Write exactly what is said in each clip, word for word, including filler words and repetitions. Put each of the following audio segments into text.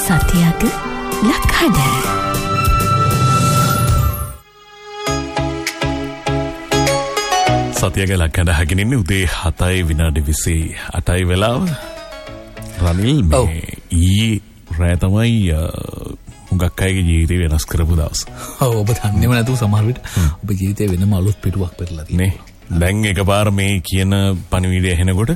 සතියක ලක්හඩ සතියක ලක්හඩ හැගෙනන්නේ උදේ හතයි විනාඩි විසි අටයි වෙලාව. රනිල් මේ ඊ රෑ තමයි හුඟක් අයගේ ජීවිතේ වෙනස් කරපු දවස්. ඔව් ඔබ දන්නේම නැතුව සමහර විට ඔබ ජීවිතේ වෙනම අලුත් පිටුවක් පෙරලා තියෙනවා. නේ දැන් එකපාර මේ කියන පණිවිඩය ඇහෙනකොට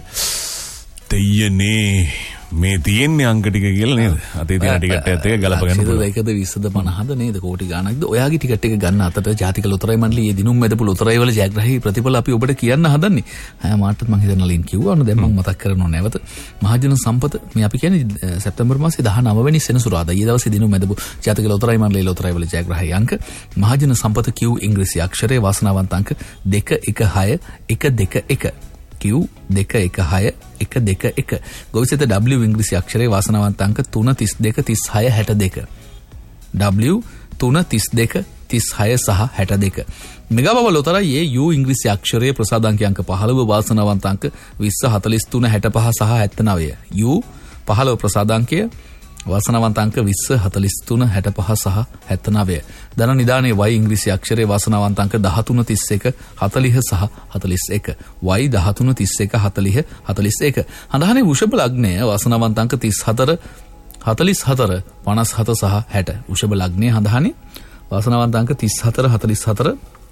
දෙයනේ මේ තියෙන්නේ අංක ටික කියලා නේද? අතේ තියෙන ටිකට් එකත් එක ගලප ගන්න පුළුවන්. ඒකද විස්සද පනහද නේද කෝටි ගාණක්ද? ඔයාගේ ටිකට් එක ගන්න අතට ජාතික ලොතරැයි මණ්ඩලයේ දිනුම් මැදපු ලොතරැයි වල ජයග්‍රාහී ප්‍රතිඵල අපි ඔබට කියන්න හදන්නේ. ආ මාටත් මම හිතන ලින් කිව්වා නේද? දැන් මම මතක් කරනවා නැවත. මහජන සම්පත මේ අපි කියන්නේ සැප්තැම්බර් මාසේ දහනව වෙනි සෙනසුරාදා ඊයේ දවසේ දිනුම් මැදපු ජාතික ලොතරැයි මණ්ඩලයේ ලොතරැයි වල ජයග්‍රාහී අංක මහජන සම්පත Q ඉංග්‍රීසි අක්ෂරයේ වාසනාවන්ත අංක දෙක එක හය එක දෙක එක Q දෙක එක හය එක දෙක එක ගොවිසෙත W ඉංග්‍රීසි අක්ෂරයේ වාසනාවන්ත අංක තුන තිස් දෙක තිස් හය හැට දෙක W තුන තිස් දෙක තිස් හය සහ හැට දෙක මෙගාබව ලොතරැයි U ඉංග්‍රීසි අක්ෂරයේ ප්‍රසාදාංක අංක පහළව වාසනාවන්ත අංක විස්ස හතළිස් තුන හැට පහ සහ හැත්තනවය U පහළව ප්‍රසාදාංකය වාසනාවන්ත අංක විස්ස හතළිස් තුන හැට පහ සහ හැත්තනවය ධන නිදානේ Y ඉංග්‍රීසි අක්ෂරයේ වාසනාවන්ත අංක දහතුන තිස් එක හතළිහ සහ හතළිස් එක Y දහතුන තිස් එක හතළිහ හතළිස් එක හඳහනේ වෘෂභ ලග්නය වාසනාවන්ත අංක තිස් හතර හතළිස් හතර පනස් හත සහ හැට වෘෂභ ලග්නය හඳහනේ වාසනාවන්ත අංක තිස් හතර හතළිස් හතර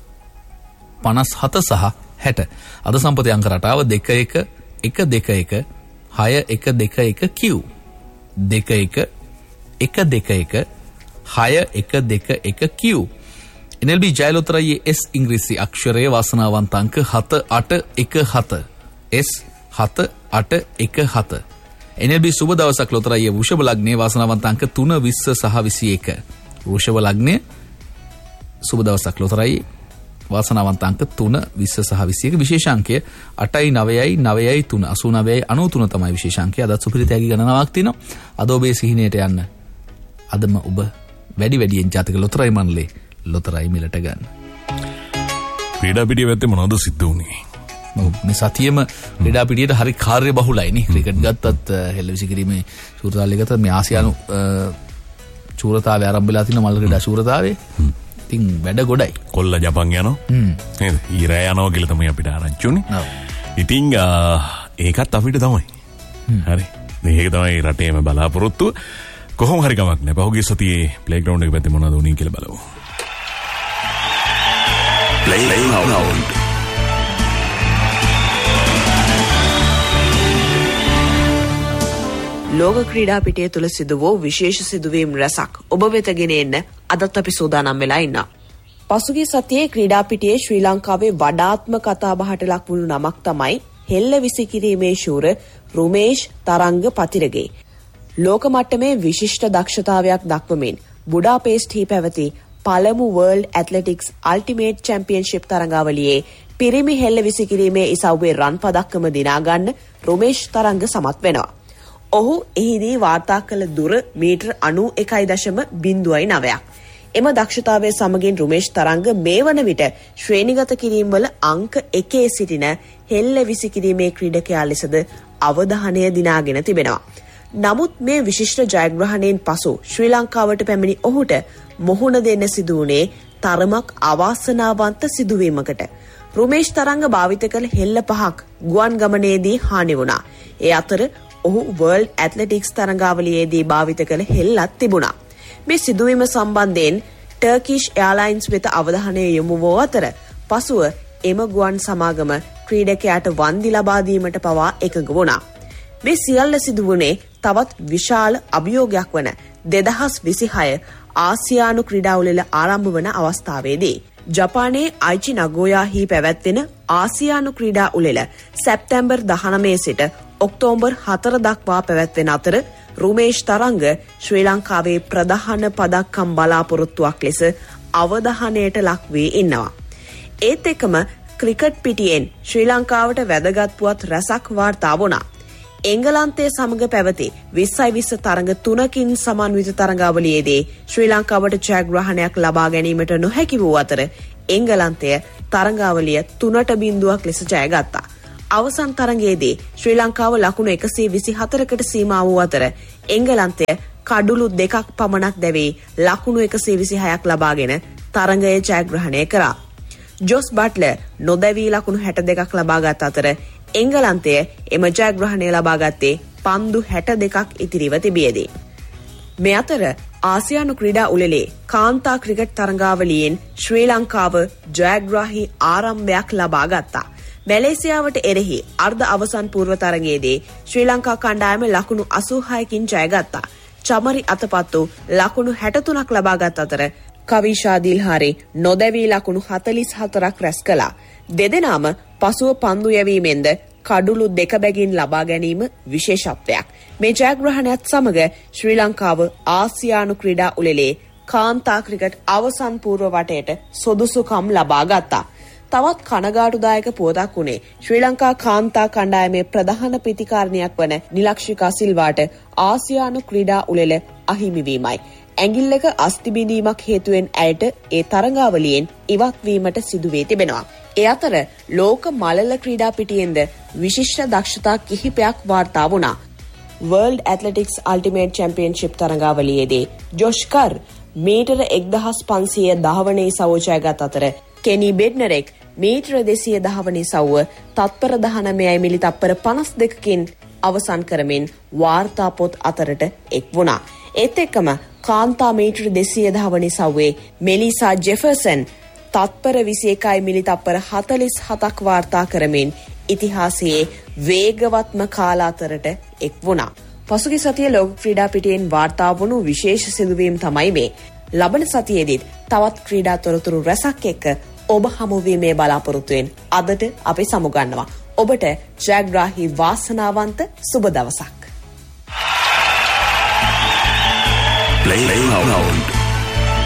පනස් හත සහ හැට අද සම්පති අංක රටාව දෙක එක එක දෙක එක හය එක දෙක එක Q දෙක එක එක දෙක එක හය එක දෙක එක Q N L B ජයලොතරැයි S ඉංග්‍රීසි අක්ෂරයේ වාසනාවන්ත අංක හත අට එක හත S හත අට එක හත N L B සුබ දවසක් ලොතරැයි වෘෂභ ලග්නයේ වාසනාවන්ත අංක තුන විස්ස සහ විසි එක වෘෂභ ලග්නයේ සුබ දවසක් ලොතරැයි වාසනාවන්ත අංක තුන විස්ස සහ විසි එක විශේෂාංකය අටයි නවයයි නවයයි තුන අසූ නවයයි අනූ තුන තමයි විශේෂාංකය. අදත් සුපිරිතයාගේ ගණනාවක් තියෙනවා. අද ඔබේ සිහිනයට යන්න අදම ඔබ වැඩි වැඩියෙන් ජාතික ලොතරැයි මණ්ඩලයේ ලොතරැයි මිලට ගන්න. ක්‍රීඩා පිටිය පැත්තේ මොනවද සිද්ධ වුනේ? මේ සතියෙම ක්‍රීඩා පිටියට හරි කාර්ය බහුලයි නේ. ක්‍රිකට් ගත්තත් හෙළවිසි කිරීමේ ශූරතාවය ගත්තත් මේ ආසියානු ශූරතාවය ආරම්භ වෙලා තියෙන මල් ක්‍රීඩා ශූරතාවයේ ඉතින් වැඩ ගොඩයි. කොල්ල ජපන් යනවා. නේද? ඊරෑ යනවා කියලා තමයි අපිට ආරංචි උනේ. ඔව්. ඉතින් ඒකත් අපිට තමයි. හරි. මේක තමයි රටේම බලාපොරොත්තුව. කොහොම හරි කමක් නැහැ. පහුගිය සතියේ ප්ලේග්‍රවුන්ඩ් එක පැත්තේ මොනවද වුනේ කියලා බලමු. ප්ලේග්‍රවුන්ඩ්. ලෝක ක්‍රීඩා පිටිය තුල සිදු වූ විශේෂ සිදුවීම් රැසක් ඔබ වෙත ගෙන එන්න අදත් අපි සූදානම් වෙලා ඉන්නවා. පසුගිය සතියේ ක්‍රීඩා පිටියේ ශ්‍රී ලංකාවේ වඩාත්ම කතාබහට ලක් වුණු නමක් තමයි හෙල්ල විසිකිරීමේ ශූර රුමේෂ් තරංග පතිරගේ. ලෝක මට්ටමේ විශිෂ්ට දක්ෂතාවයක් දක්වමින් බුඩාපෙස්ට්හි පැවති පළමු වර්ල්ඩ් ඇත්ලටික්ස් අල්ටිමේට් චැම්පියන්ෂිප් තරඟාවලියේ පිරිමි හෙල්ල විසිකිරීමේ ඉසව්වේ රන් පදක්කම දිනා ගන්න රුමේෂ් තරංග සමත් වෙනවා. ඔහු එහිදී වාර්තා කළ දුර මීටර් අනූ එකයි දශම බිංදුවයි නවයක්. එම දක්ෂතාවය සමගින් රුමේෂ් තරංග මේ වන විට ශ්‍රේණිගත කිරීම්වල අංක එකේ සිටින හෙල්ල විසිකිරීමේ ක්‍රීඩකයා ලෙසද අවධානය දිනාගෙන තිබෙනවා. නමුත් මේ විශිෂ්ට ජයග්‍රහණයෙන් පසු ශ්‍රී ලංකාවට පැමිණි ඔහුට මොහුණ දෙන්න සිදු වුණේ තරමක් අවාසනාවන්ත සිදුවීමකට. රුමේෂ් තරංග භාවිත කළ හෙල්ල පහක් ගුවන් ගමනේදී හානි වුණා. ඒ අතර ඔහු වර්ල්ඩ් ඇත්ලටික්ස් තරඟාවලියේදී භාවිත කළ හෙල්ලක් තිබුණා. මේ සිදුවීම සම්බන්ධයෙන් ටර්කිෂ් එයාර්ලයින්ස් වෙත අවධානය යොමු වූ අතර පසුව එම ගුවන් සමාගම ක්‍රීඩකයාට වන්දි ලබා දීමට පවා එකඟ වුණා. මේ සියල්ල සිදු වුණේ තවත් විශාල අභියෝගයක් වන දෙදහස් විසිහය ආසියානු ක්‍රීඩා උළෙල ආරම්භ වන අවස්ථාවේදී. ජපානයේ අයිචි නගෝයාහි පැවැත්වෙන ආසියානු ක්‍රීඩා උළෙල සැප්තැම්බර් දහනවය සිට ඔක්තෝබර් හතර දක්වා පැවැත්වෙන අතර රුමේෂ් තරංග ශ්‍රී ලංකාවේ ප්‍රධාන පදක්කම් බලාපොරොත්තුවක් ලෙස අවධානයට ලක් වී ඉන්නවා. ඒත් එක්කම ක්‍රිකට් පිටියෙන් ශ්‍රී ලංකාවට වැදගත් පුවත් රැසක් වාර්තා වුණා. එංගලන්තයේ සමග පැවති විස්සයි විස්ස තරඟ තුනකින් සමන්විත තරඟාවලියේදී ශ්‍රී ලංකාවට ජයග්‍රහණයක් ලබා ගැනීමට නොහැකි වූ අතර එංගලන්තය තරඟාවලිය තුනට බිංදුවක් ලෙස ජයගත්තා. අවසන් තරඟයේදී ශ්‍රී ලංකාව ලකුණු එකසිය විසි හතරකට සීමා වූ අතර එංගලන්තය කඩුළු දෙකක් පමණක් දැවී ලකුණු එකසිය විසිහයක් ලබාගෙන තරගය ජයග්‍රහණය කරා. ජොස් බට්ලර් නොදැවී ලකුණු හැට දෙකක් ලබාගත් අතර එංගලන්තය එම ජයග්‍රහණය ලබාගත්තේ පන්දු හැට දෙකක් ඉතිරිව තිබියදී. මේ අතර ආසියානු ක්‍රීඩා උළෙලේ කාන්තා ක්‍රිකට් තරඟාවලියෙන් ශ්‍රී ලංකාව ජයග්‍රාහී ආරම්භයක් ලබා ගත්තා. මැලේසියාවට එරෙහි අර්ධ අවසන් පූර්ව තරගයේදී ශ්‍රී ලංකා කණ්ඩායම ලකුණු අසූහයකින් ජයගත්තා. චමරි අතපත්තු ලකුණු හැට තුනක් ලබාගත් අතර කවිෂා දිල්හාරේ නොදැවී ලකුණු හතළිස් හතරක් රැස් කළා. දෙදෙනාම පසුව පන්දු යැවීමෙන්ද කඩුළු දෙක බැගින් ලබා ගැනීම විශේෂත්වයක්. මේ ජයග්‍රහණයත් සමග ශ්‍රී ලංකාව ආසියානු ක්‍රීඩා උළෙලේ කාන්තා ක්‍රිකට් අවසන් පූර්ව වටයට සුදුසුකම් ලබා ගත්තා. තවත් කනගාටුදායක පුවතක් වුණේ ශ්‍රී ලංකා කාන්තා කණ්ඩායමේ ප්‍රධාන පිතිකාරණයක් වන නිලක්ෂිකා සිල්වාට ආසියානු ක්‍රීඩා උළෙල අහිමි වීමයි. ඇඟිල්ලක අස්ථි බිඳීමක් හේතුවෙන් ඇයට ඒ තරඟාවලියෙන් ඉවත් වීමට සිදු වී තිබෙනවා. ඒ අතර ලෝක මළල ක්‍රීඩා පිටියෙන්ද විශිෂ්ට දක්ෂතා කිහිපයක් වාර්තා වුණා. World Athletics Ultimate Championship තරඟාවලියේදී Josh කර් මීටර එක්දහස් පන්සියය ධාවනයේ සවුව ජයගත් අතර කෙනි බෙඩ්නරෙක් මීටර දෙසිය ධාවනයේ සවුව තත්පර දහනවයයි මිලි තත්පර පනස් දෙකකින් අවසන් කරමින් වාර්තා පොත් අතරට එක් වුණා. ඒත් එක්කම කාන්තා මීටර දෙසිය ධාවනයේ සවුවේ මෙලිසා ජෙෆර්සන් තත්පර විසි එකයි මිලි තත්පර හතළිස් හතක් වාර්තා කරමින් ඉතිහාසයේ වේගවත්ම කාල අතරට එක් වුණා. පසුගිය සතියේ ලෝක ක්‍රීඩා පිටියෙන් වාර්තා වුණු විශේෂ සිදුවීම් තමයි මේ. ලබන සතියේදීත් තවත් ක්‍රීඩා තොරතුරු රැසක් එක්ක ඔබ හමුවීමේ බලාපොරොත්තුවෙන් අදට අපි සමුගන්නවා. ඔබට ජයග්‍රාහී වාසනාවන්ත සුබ දවසක්. Play, play loud.